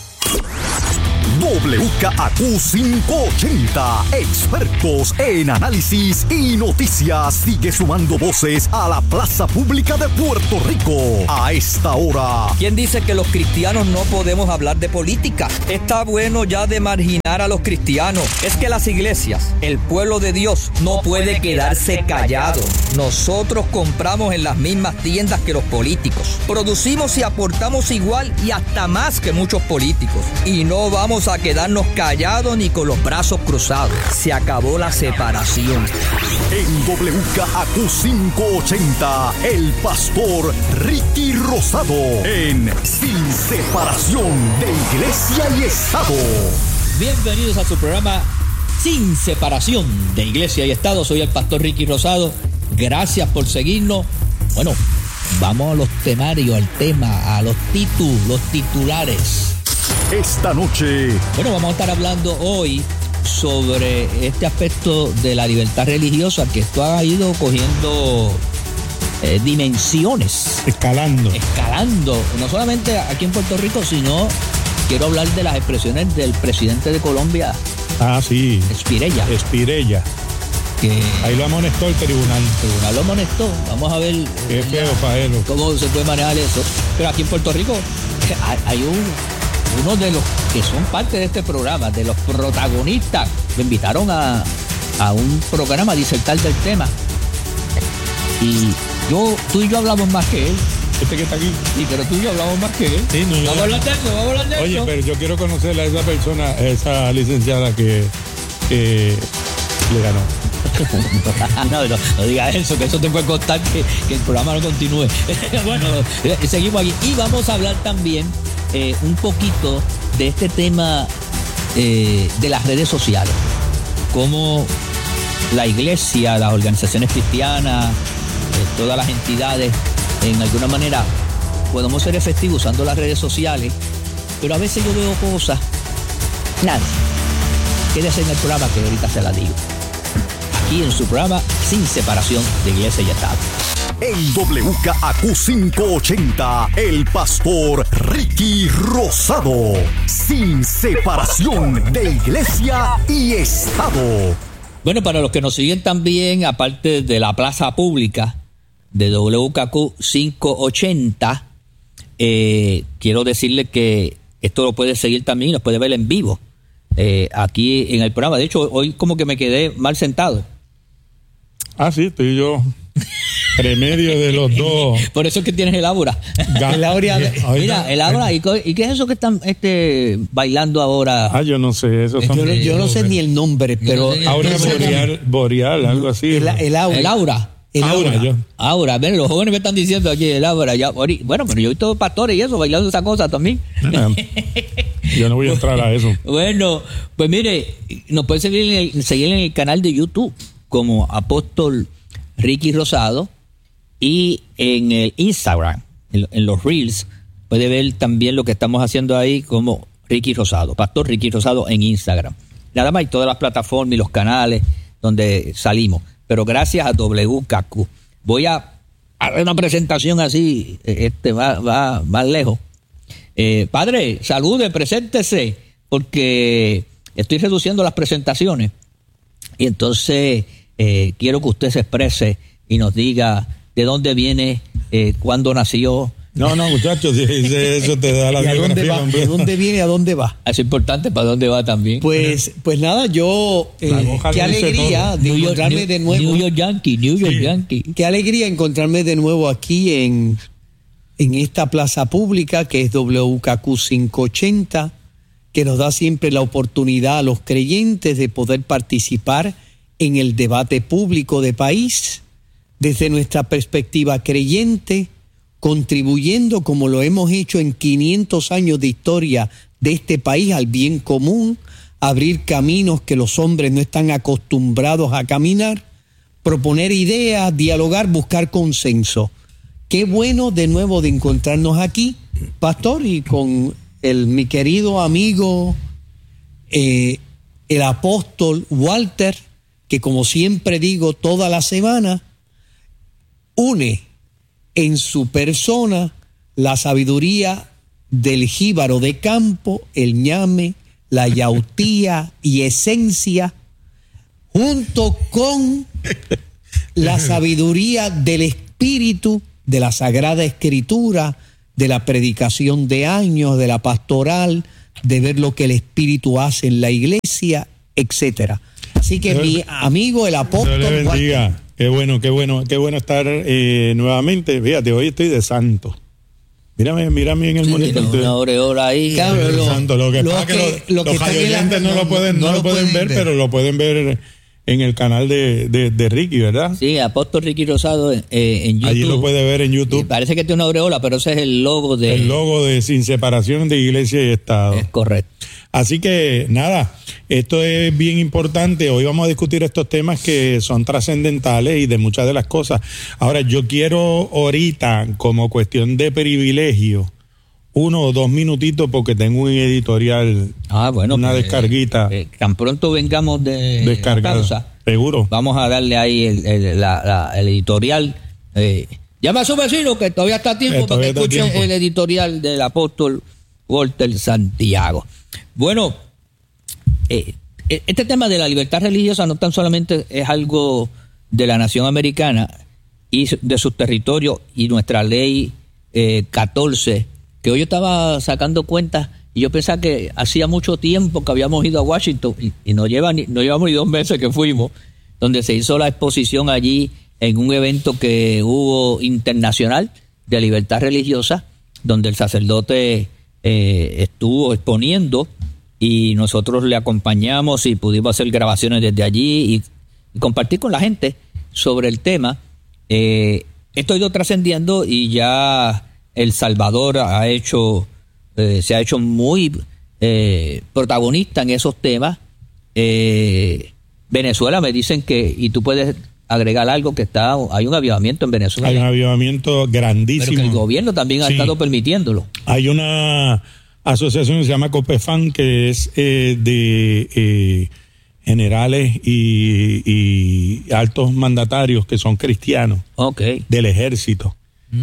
WKAQ 580, expertos en análisis y noticias. Sigue sumando voces a la plaza pública de Puerto Rico. A esta hora. ¿Quién dice que los cristianos no podemos hablar de política? Está bueno ya de marginar a los cristianos. Es que las iglesias, el pueblo de Dios, no puede quedarse callado. Nosotros compramos en las mismas tiendas que los políticos. Producimos y aportamos igual y hasta más que muchos políticos. Y no vamos a quedarnos callados ni con los brazos cruzados. Se acabó la separación. En WKAQ 580, el pastor Ricky Rosado en Sin Separación de Iglesia y Estado. Bienvenidos a su programa Sin Separación de Iglesia y Estado. Soy el pastor Ricky Rosado. Gracias por seguirnos. Bueno, vamos a los temarios, al tema, a los titulares. Esta noche. Bueno, vamos a estar hablando hoy sobre este aspecto de la libertad religiosa, que esto ha ido cogiendo dimensiones. Escalando, no solamente aquí en Puerto Rico, sino quiero hablar de las expresiones del presidente de Colombia. Sí. Espirella. Que ahí lo amonestó el tribunal. El tribunal lo amonestó. Vamos a ver qué feo para él. Cómo se puede manejar eso. Pero aquí en Puerto Rico hay uno de los que son parte de este programa, de los protagonistas. Me invitaron a un programa a disertar del tema. Y tú y yo hablamos más que él. Este que está aquí. Sí, pero tú y yo hablamos más que él. Sí, vamos a hablar de eso, Oye, pero yo quiero conocer a esa persona, esa licenciada que le ganó. No digas eso, que eso te puede costar que el programa no continúe. Bueno, seguimos aquí. Y vamos a hablar también un poquito de este tema de las redes sociales. Cómo la iglesia, las organizaciones cristianas, todas las entidades, en alguna manera podemos ser efectivos usando las redes sociales, pero a veces yo veo cosas. Nada, quédese en el programa que ahorita se la digo. Aquí en su programa Sin Separación de Iglesia y Estado. En WKAQ 580, el pastor Ricky Rosado. Sin separación de Iglesia y Estado. Bueno, para los que nos siguen también, aparte de la plaza pública de WKAQ 580, quiero decirle que esto lo puede seguir también, nos puede ver en vivo aquí en el programa. De hecho, hoy como que me quedé mal sentado. Sí, estoy yo remedio de los dos. Por eso es que tienes el aura. Mira, el aura. ¿Y qué es eso que están bailando ahora? Yo no sé. Yo no sé ni el nombre, pero... Aura boreal, algo así. El aura. Aura, ven, los jóvenes me están diciendo aquí el aura. Bueno, pero yo he visto pastores y eso, bailando esa cosa también. Yo no voy a entrar a eso. Bueno, pues mire, nos pueden seguir en el canal de YouTube como Apóstol Ricky Rosado, y en el Instagram, en los Reels, puede ver también lo que estamos haciendo ahí como Ricky Rosado, Pastor Ricky Rosado en Instagram. Nada más, y todas las plataformas y los canales donde salimos. Pero gracias a WKAQ. Voy a hacer una presentación así, va más lejos. Padre, salude, preséntese, porque estoy reduciendo las presentaciones. Y entonces quiero que usted se exprese y nos diga de dónde viene, cuándo nació. No, muchachos, si eso te da la biografía. ¿De dónde viene y a dónde va? Es importante para dónde va también. Pues nada, yo qué alegría de encontrarme de nuevo. New York Yankee. Qué alegría encontrarme de nuevo aquí en esta plaza pública que es WKAQ 580, que nos da siempre la oportunidad a los creyentes de poder participar en el debate público de país desde nuestra perspectiva creyente, contribuyendo como lo hemos hecho en 500 años de historia de este país al bien común, abrir caminos que los hombres no están acostumbrados a caminar, proponer ideas, dialogar, buscar consenso. Qué bueno de nuevo de encontrarnos aquí, pastor, y con mi querido amigo, el apóstol Walter, que como siempre digo toda la semana, une en su persona la sabiduría del jíbaro de campo, el ñame, la yautía y esencia, junto con la sabiduría del Espíritu, de la Sagrada Escritura, de la predicación de años, de la pastoral, de ver lo que el Espíritu hace en la iglesia, etcétera. Así que mi amigo el apóstol... Dios le bendiga. Qué bueno estar nuevamente. Fíjate, hoy estoy de santo. Mírame en el monitor. Una aureola ahí. Claro, lo que pasa es que los radioyentes no lo pueden ver, pero lo pueden ver en el canal de Ricky, ¿verdad? Sí, Apóstol Ricky Rosado en YouTube. Allí lo puede ver en YouTube. Parece que tiene una aureola, pero ese es el logo de... El logo de Sin Separación de Iglesia y Estado. Es correcto. Así que, nada, esto es bien importante. Hoy vamos a discutir estos temas que son trascendentales y de muchas de las cosas. Ahora, yo quiero ahorita, como cuestión de privilegio, 1 o 2 minutitos porque tengo un editorial, una descarguita. Tan pronto vengamos de la pausa, seguro. Vamos a darle ahí el editorial. Llama a su vecino que todavía está a tiempo para que escuche el editorial del apóstol Walter Santiago. Bueno, este tema de la libertad religiosa no tan solamente es algo de la nación americana y de sus territorios y nuestra ley 14, que hoy yo estaba sacando cuentas y yo pensaba que hacía mucho tiempo que habíamos ido a Washington y no llevamos ni 2 meses que fuimos, donde se hizo la exposición allí en un evento que hubo internacional de libertad religiosa, donde el sacerdote estuvo exponiendo y nosotros le acompañamos y pudimos hacer grabaciones desde allí y compartir con la gente sobre el tema. Esto ha ido trascendiendo y ya El Salvador se ha hecho muy protagonista en esos temas. Venezuela me dicen que, y tú puedes agregar algo, que hay un avivamiento en Venezuela. Hay un avivamiento grandísimo. Pero que el gobierno también ha estado permitiéndolo. Hay una asociación que se llama COPEFAN, que es de generales y altos mandatarios que son cristianos del ejército.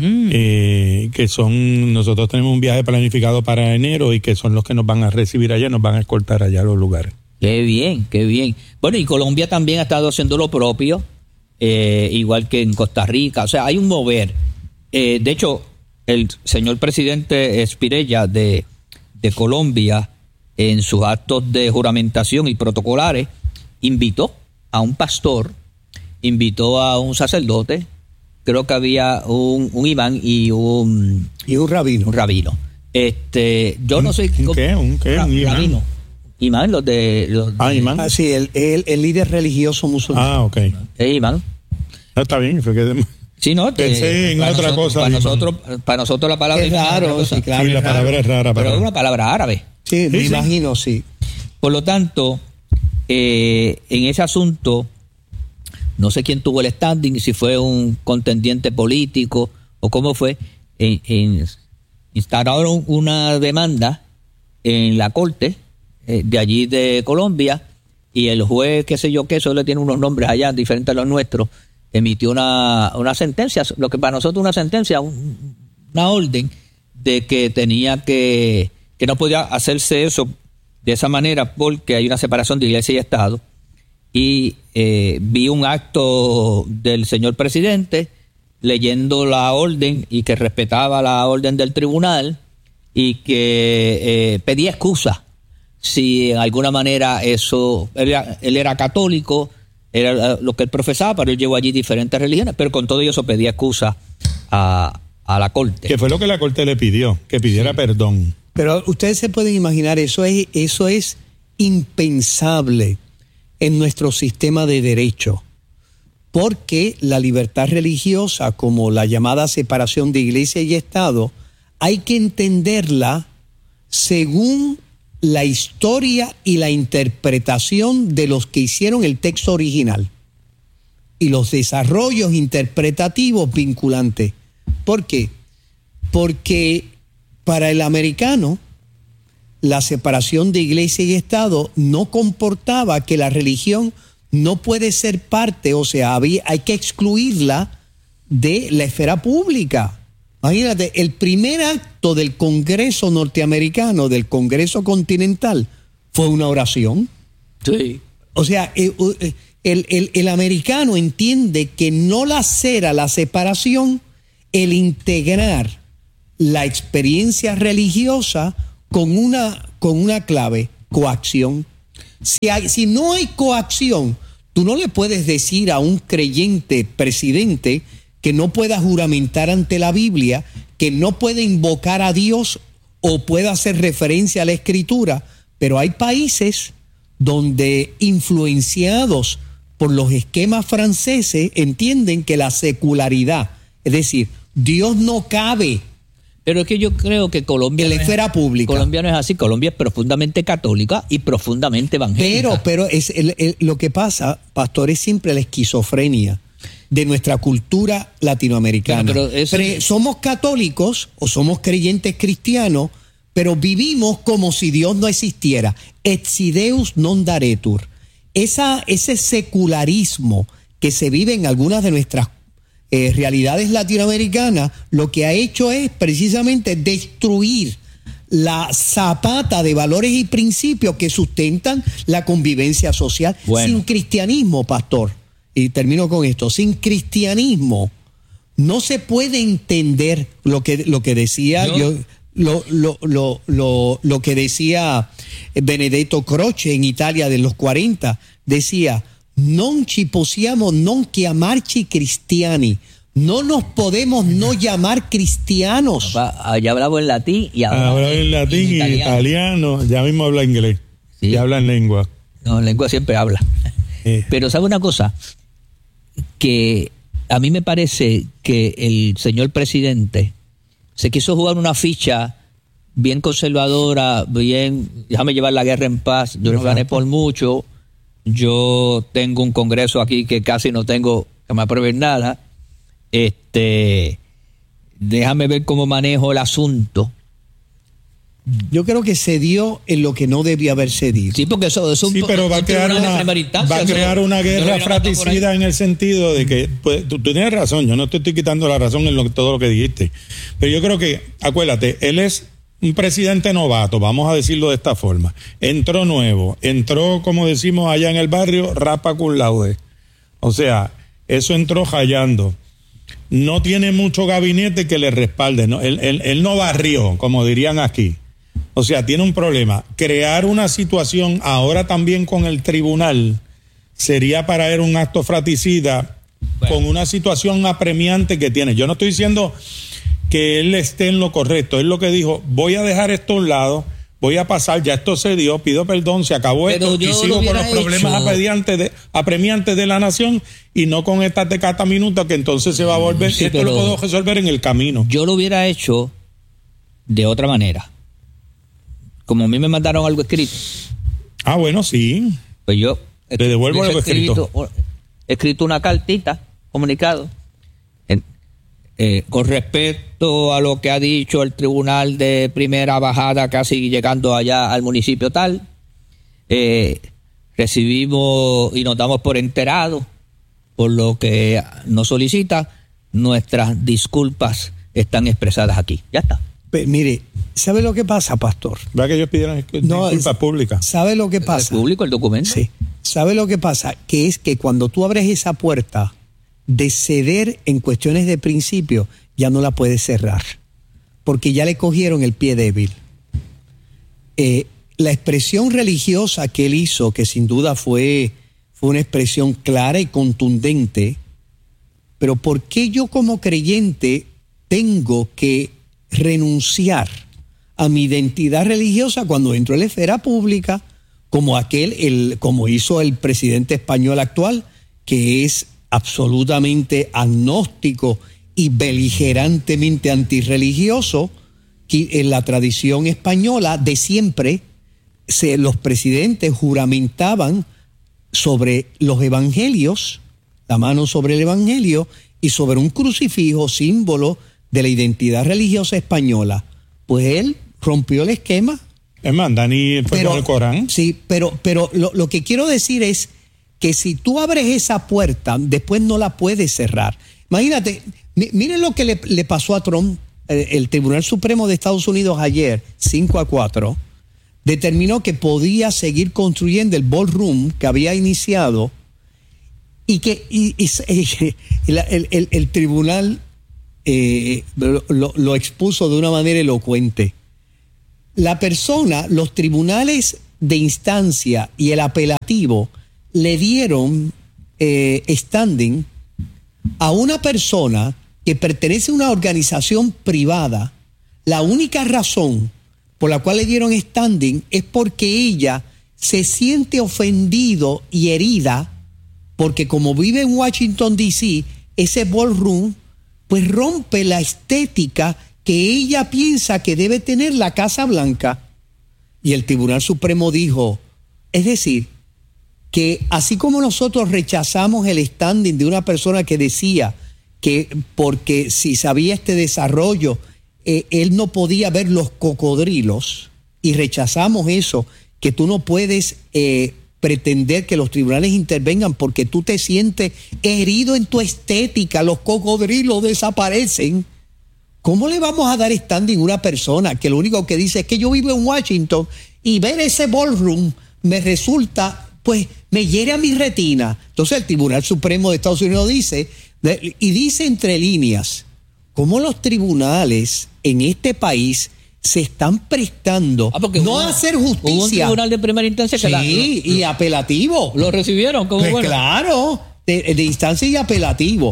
Que son, nosotros tenemos un viaje planificado para enero y que son los que nos van a recibir allá, nos van a escoltar allá a los lugares. Qué bien, qué bien. Bueno, y Colombia también ha estado haciendo lo propio, igual que en Costa Rica. O sea, hay un mover. De hecho, el señor presidente Spirella de Colombia, en sus actos de juramentación y protocolares, invitó a un pastor, invitó a un sacerdote, creo que había un imán y un rabino. Un rabino. Yo no sé. ¿Un qué? Un rabino. Imán, imán. Ah, sí, el líder religioso musulmán. Ah, ok. Imán. Está bien, fue que... Sí, no, pensé en otra cosa. Para nosotros la palabra es raro. Sí, claro, sí, la palabra es rara. Pero es una palabra árabe. Sí, me imagino, sí. Por lo tanto, en ese asunto, no sé quién tuvo el standing, si fue un contendiente político o cómo fue, instauraron una demanda en la corte de allí de Colombia y el juez, qué sé yo qué, solo tiene unos nombres allá diferentes a los nuestros, emitió una sentencia, lo que para nosotros una sentencia, una orden de que tenía que no podía hacerse eso de esa manera porque hay una separación de iglesia y Estado. Y vi un acto del señor presidente leyendo la orden y que respetaba la orden del tribunal y que pedía excusa si en alguna manera eso, él era católico, era lo que él profesaba, pero él llevó allí diferentes religiones, pero con todo eso pedía excusa a la corte. ¿Qué fue lo que la corte le pidió? Que pidiera perdón. Pero ustedes se pueden imaginar, eso es impensable en nuestro sistema de derecho, porque la libertad religiosa, como la llamada separación de iglesia y Estado, hay que entenderla según la historia y la interpretación de los que hicieron el texto original y los desarrollos interpretativos vinculantes. ¿Por qué? Porque para el americano la separación de iglesia y Estado no comportaba que la religión no puede ser parte, o sea, hay que excluirla de la esfera pública. Imagínate, el primer acto del Congreso norteamericano, del Congreso Continental, fue una oración. Sí. O sea, el americano entiende que no la separación, el integrar la experiencia religiosa con una clave, coacción. Si no hay coacción, tú no le puedes decir a un creyente presidente que no pueda juramentar ante la Biblia, que no puede invocar a Dios o pueda hacer referencia a la Escritura. Pero hay países donde, influenciados por los esquemas franceses, entienden que la secularidad, es decir, Dios no cabe. Pero es que yo creo que Colombia en la esfera pública. Colombia no es así. Colombia es profundamente católica y profundamente evangélica. Pero lo que pasa, pastor, es siempre la esquizofrenia de nuestra cultura latinoamericana. Somos católicos o somos creyentes cristianos, pero vivimos como si Dios no existiera. Etsi Deus non daretur. Ese secularismo que se vive en algunas de nuestras realidades latinoamericanas, lo que ha hecho es precisamente destruir la zapata de valores y principios que sustentan la convivencia social. Sin cristianismo, pastor, y termino con esto, sin cristianismo no se puede entender lo que decía lo que decía Benedetto Croce en Italia de los 40, decía: non ci possiamo non chiamarci cristiani. No nos podemos no llamar cristianos. Ya hablaba en latín y habla en latín y italiano. Ya mismo habla inglés. Sí. Y habla en lengua. No, en lengua siempre habla. Pero ¿sabe una cosa? Que a mí me parece que el señor presidente se quiso jugar una ficha bien conservadora, bien, déjame llevar la guerra en paz. Yo no gané por mucho. Yo tengo un congreso aquí que casi no tengo que me aprueben nada. Déjame ver cómo manejo el asunto. Yo creo que cedió en lo que no debía haber cedido. Sí, porque eso sí, pero va a crear una guerra fratricida en el sentido de que, pues, tú tienes razón, yo no te estoy quitando la razón en todo lo que dijiste, pero yo creo que, acuérdate, él es un presidente novato, vamos a decirlo de esta forma. Entró nuevo, como decimos allá en el barrio, rapa cum laude. O sea, eso entró jayando. No tiene mucho gabinete que le respalde, ¿no? Él no barrió, como dirían aquí. O sea, tiene un problema. Crear una situación ahora también con el tribunal sería para él un acto fratricida con una situación apremiante que tiene. Yo no estoy diciendo que él esté en lo correcto. Él lo que dijo: voy a dejar esto a un lado, voy a pasar, ya esto se dio, pido perdón, se acabó esto y sigo con los problemas apremiantes de la nación y no con estas de cada minuto que entonces se va a volver. Sí, esto lo puedo resolver en el camino. Yo lo hubiera hecho de otra manera. Como a mí me mandaron algo escrito. Ah, bueno, sí. Pues yo te devuelvo algo escrito. He escrito una cartita, comunicado, con respecto a lo que ha dicho el tribunal de primera bajada, casi llegando allá al municipio tal. Recibimos y nos damos por enterados por lo que nos solicita. Nuestras disculpas están expresadas aquí. Ya está. Mire, ¿sabe lo que pasa, pastor? ¿Va que ellos pidieron disculpas públicas? ¿Sabe lo que pasa? ¿Es público el documento? Sí. ¿Sabe lo que pasa? Que es que cuando tú abres esa puerta de ceder en cuestiones de principio, ya no la puedes cerrar, porque ya le cogieron el pie débil. La expresión religiosa que él hizo, que sin duda fue una expresión clara y contundente, pero ¿por qué yo como creyente tengo que renunciar a mi identidad religiosa cuando entro en la esfera pública, como hizo el presidente español actual, que es absolutamente agnóstico y beligerantemente antirreligioso? Que en la tradición española de siempre los presidentes juramentaban sobre los evangelios, la mano sobre el evangelio y sobre un crucifijo, símbolo de la identidad religiosa española. Pues él rompió el esquema. Es más, Dani fue con el Corán. Sí, pero lo que quiero decir es que si tú abres esa puerta, después no la puedes cerrar. Imagínate, miren lo que le pasó a Trump. El Tribunal Supremo de Estados Unidos ayer, 5-4, determinó que podía seguir construyendo el ballroom que había iniciado y que el tribunal lo expuso de una manera elocuente. Los tribunales de instancia y el apelativo le dieron standing a una persona que pertenece a una organización privada. La única razón por la cual le dieron standing es porque ella se siente ofendido y herida porque como vive en Washington, D.C., ese ballroom pues rompe la estética que ella piensa que debe tener la Casa Blanca. Y el Tribunal Supremo dijo, es decir, que así como nosotros rechazamos el standing de una persona que decía que porque si sabía este desarrollo, él no podía ver los cocodrilos, y rechazamos eso, que tú no puedes pretender que los tribunales intervengan porque tú te sientes herido en tu estética, los cocodrilos desaparecen. ¿Cómo le vamos a dar standing a una persona que lo único que dice es que yo vivo en Washington y ver ese ballroom me resulta, pues me hiere a mi retina? Entonces el Tribunal Supremo de Estados Unidos dice, y dice entre líneas, cómo los tribunales en este país se están prestando no a hacer justicia. Hubo un tribunal de primera instancia que y apelativo. ¿Lo recibieron? ¿Cómo pues bueno? Claro, de instancia y apelativo.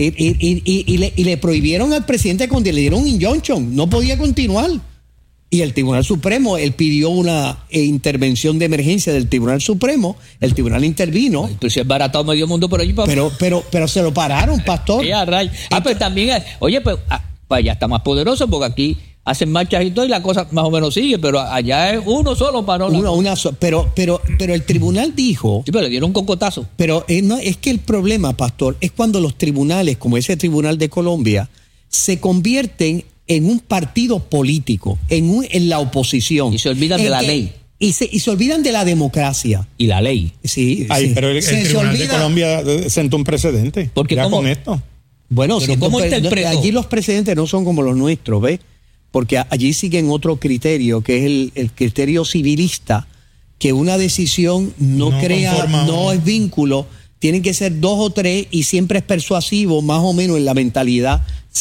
Y le prohibieron al presidente cuando le dieron un injunction. No podía continuar. Y el Tribunal Supremo, él pidió una intervención de emergencia del Tribunal Supremo. El tribunal intervino. Pues si es baratado medio mundo por allí. Pero se lo pararon, pastor. Pues también, oye, pues ya está más poderoso porque aquí hacen marchas y todo y la cosa más o menos sigue, pero allá es uno solo para pero el tribunal dijo... Sí, pero le dieron un cocotazo. Pero no, es que el problema, pastor, es cuando los tribunales, como ese tribunal de Colombia, se convierten en un partido político, en la oposición. Y se olvidan de la ley. Y se olvidan de la democracia. Y la ley. Sí. Pero el tribunal de Colombia sentó un precedente. Porque ya con esto. Bueno, ¿cómo interpretó? Allí los precedentes no son como los nuestros, ¿ves? Porque allí siguen otro criterio, que es el criterio civilista, que una decisión no es vínculo, tienen que ser 2 o 3 y siempre es persuasivo, más o menos en la mentalidad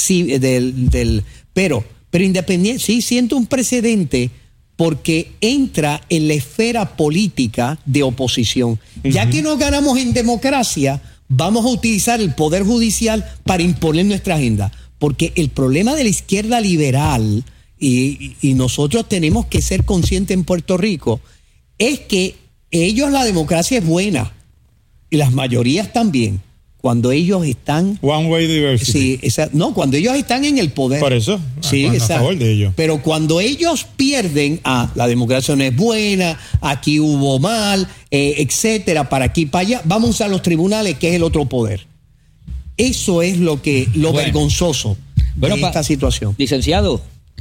pero independiente, sí siento un precedente porque entra en la esfera política de oposición. Ya que no ganamos en democracia, vamos a utilizar el Poder Judicial para imponer nuestra agenda. Porque el problema de la izquierda liberal, y nosotros tenemos que ser conscientes en Puerto Rico, es que la democracia es buena, y las mayorías también, cuando ellos están... One way diversity. Sí, cuando ellos están en el poder. Por eso, sí, a favor de ellos. Pero cuando ellos pierden, la democracia no es buena, aquí hubo mal, etcétera, para aquí, para allá, vamos a usar los tribunales, que es el otro poder. Eso es lo vergonzoso de esta situación. Licenciado,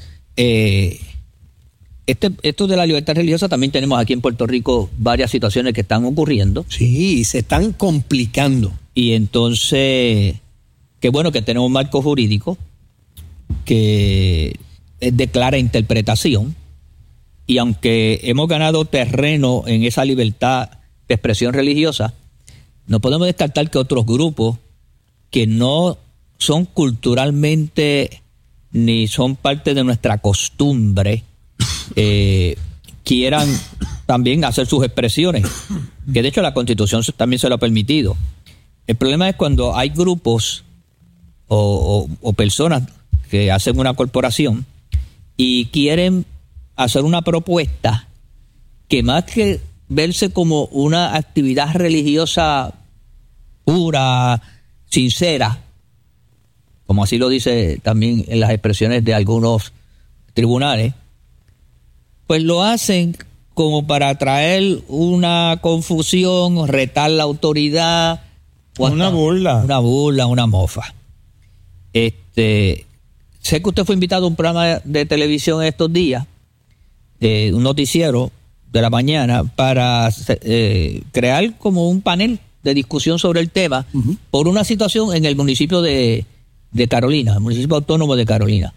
esto de la libertad religiosa también tenemos aquí en Puerto Rico varias situaciones que están ocurriendo. Sí, se están complicando. Y entonces, qué bueno que tenemos un marco jurídico que es de clara interpretación. Y aunque hemos ganado terreno en esa libertad de expresión religiosa, no podemos descartar que otros grupos que no son culturalmente ni son parte de nuestra costumbre quieran también hacer sus expresiones, que de hecho la Constitución también se lo ha permitido. El problema es cuando hay grupos o personas que hacen una corporación y quieren hacer una propuesta que más que verse como una actividad religiosa pura, sincera, como así lo dice también en las expresiones de algunos tribunales, pues lo hacen como para traer una confusión, retar la autoridad, una burla, una mofa. Sé que usted fue invitado a un programa de televisión estos días, un noticiero de la mañana, para crear como un panel de discusión sobre el tema por una situación en el municipio de Carolina, el municipio autónomo de Carolina.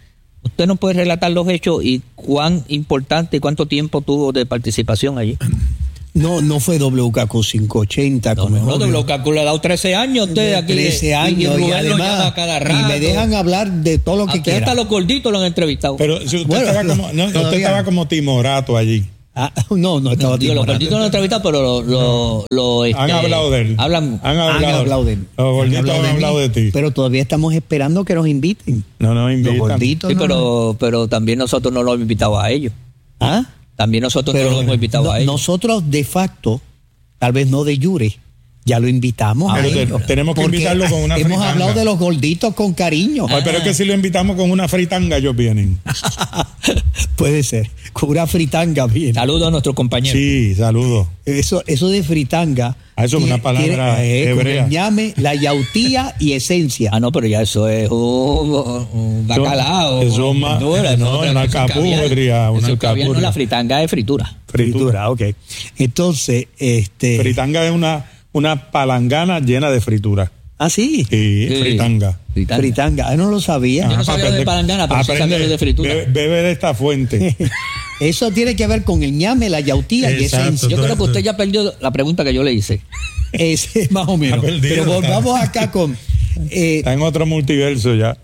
¿Usted nos puede relatar los hechos y cuán importante y cuánto tiempo tuvo de participación allí? No fue WKQ 580. No, WKQ le ha dado 13 años usted aquí. 13 años y además cada rato. Y me dejan hablar de todo lo que quiera. Hasta los gorditos lo han entrevistado. Pero si usted usted estaba como timorato allí. No estaba timorato. Los gorditos lo han entrevistado, pero han hablado de él. Han hablado de él. Los gorditos han hablado de ti. Pero todavía estamos esperando que nos inviten. No nos invitan. Los gorditos, sí, pero también nosotros no los hemos invitado a ellos. ¿Ah? También nosotros no lo hemos invitado a ellos. Nosotros de facto, tal vez no de jure, ya lo invitamos a ellos. Tenemos que invitarlo con una fritanga. Hemos hablado de los gorditos con cariño. Pero es que si lo invitamos con una fritanga, ellos vienen. Puede ser, con una fritanga vienen. Saludos a nuestros compañeros. Sí, saludos. Eso de fritanga. Eso es una palabra hebrea. Con llame, la yautía y esencia. No, pero ya eso es un bacalao. Eso es más. Una alcapurria. No, la fritanga es fritura. Fritura, ok. Entonces, fritanga es una palangana llena de fritura. ¿Ah, sí? Sí, fritanga. Fritanga. No lo sabía. Yo no sabía de palangana, pero sí sabía de fritura. Bebe de esta fuente. Eso tiene que ver con el ñame, la yautía y esencia. Yo creo que usted ya perdió la pregunta que yo le hice. Ese más o menos. Pero volvamos acá con... está en otro multiverso ya.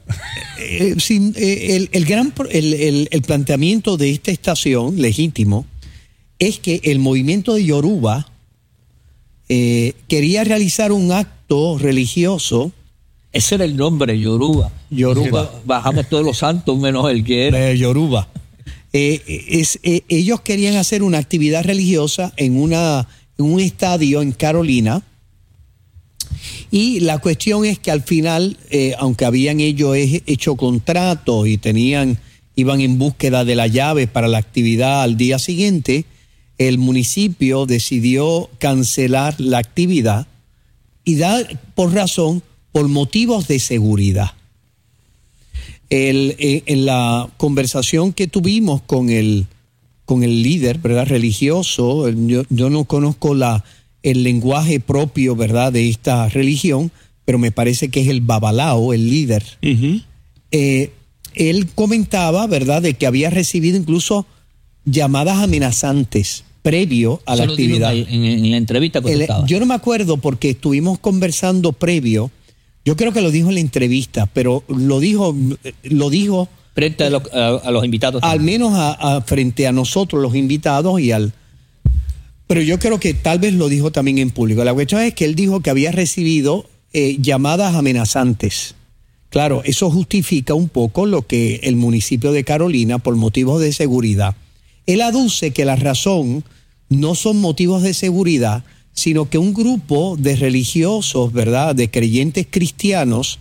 El planteamiento de esta estación, legítimo, es que el movimiento de Yoruba quería realizar un acto religioso. Ese era el nombre, Yoruba. Bajamos todos los santos menos el que era. Yoruba. Ellos querían hacer una actividad religiosa en un estadio en Carolina, y la cuestión es que al final, aunque habían ellos hecho contratos y iban en búsqueda de la llave para la actividad al día siguiente, el municipio decidió cancelar la actividad y dar por motivos de seguridad. En la conversación que tuvimos con el líder, ¿verdad?, religioso, yo no conozco el lenguaje propio, ¿verdad?, de esta religión, pero me parece que es el babalao, el líder. Uh-huh. Él comentaba, ¿verdad?, de que había recibido incluso llamadas amenazantes previo a la actividad. En la entrevista que estaba. Yo no me acuerdo porque estuvimos conversando previo. Yo creo que lo dijo en la entrevista, pero lo dijo frente a los invitados. Al menos frente a nosotros los invitados pero yo creo que tal vez lo dijo también en público. La cuestión es que él dijo que había recibido llamadas amenazantes. Claro, eso justifica un poco lo que el municipio de Carolina, por motivos de seguridad, él aduce que la razón no son motivos de seguridad, sino que un grupo de religiosos, ¿verdad?, de creyentes cristianos,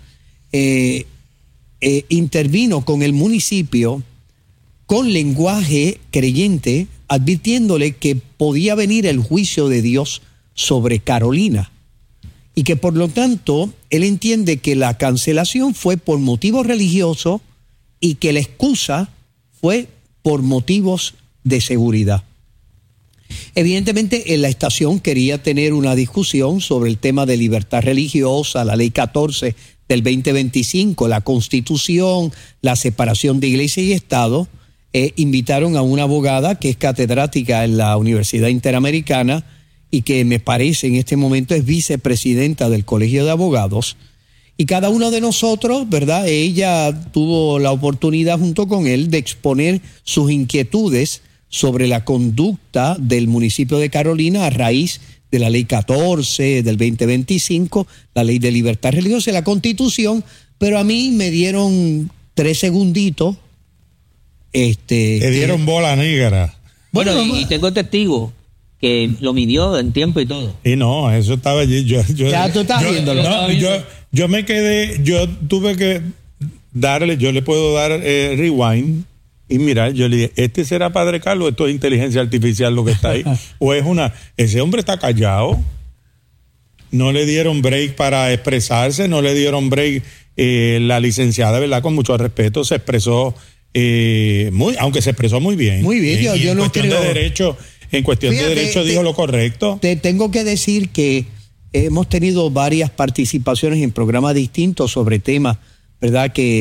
intervino con el municipio con lenguaje creyente, advirtiéndole que podía venir el juicio de Dios sobre Carolina y que por lo tanto él entiende que la cancelación fue por motivos religiosos y que la excusa fue por motivos de seguridad. Evidentemente, en la estación quería tener una discusión sobre el tema de libertad religiosa, la ley 14 del 2025, la Constitución, la separación de iglesia y Estado. Invitaron a una abogada que es catedrática en la Universidad Interamericana y que me parece en este momento es vicepresidenta del Colegio de Abogados. Y cada uno de nosotros, ¿verdad?, ella tuvo la oportunidad junto con él de exponer sus inquietudes sobre la conducta del municipio de Carolina a raíz de la ley 14 del 2025, la ley de libertad religiosa y la Constitución, pero a mí me dieron 3 segunditos. Te dieron bola negra. Bueno, y tengo testigo que lo midió en tiempo y todo. Y no, eso estaba allí. Ya tú estás viéndolo. No, yo me quedé, yo tuve que darle, yo le puedo dar rewind. Y mira, yo le dije, ¿este será Padre Carlos? ¿Esto es inteligencia artificial lo que está ahí? ¿O es ese hombre está callado? No le dieron break para expresarse, no le dieron break. La licenciada, ¿verdad?, con mucho respeto, se expresó aunque se expresó muy bien. Muy bien, yo no creo. En cuestión de derecho dijo lo correcto. Te tengo que decir que hemos tenido varias participaciones en programas distintos sobre temas, ¿verdad?, que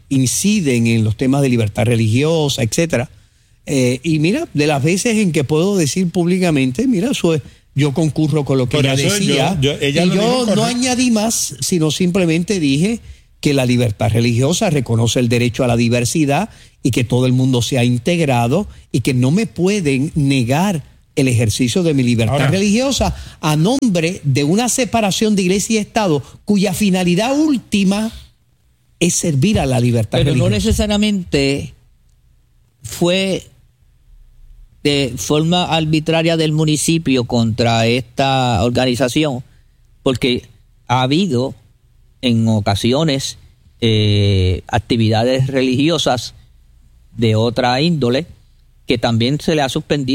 inciden en los temas de libertad religiosa, etcétera. Y mira, de las veces en que puedo decir públicamente, mira, yo concurro con lo que ella decía. Yo no añadí más, sino simplemente dije que la libertad religiosa reconoce el derecho a la diversidad y que todo el mundo sea integrado y que no me pueden negar el ejercicio de mi libertad religiosa a nombre de una separación de iglesia y Estado cuya finalidad última es servir a la libertad religiosa. Pero no necesariamente fue de forma arbitraria del municipio contra esta organización, porque ha habido en ocasiones actividades religiosas de otra índole que también se le ha suspendido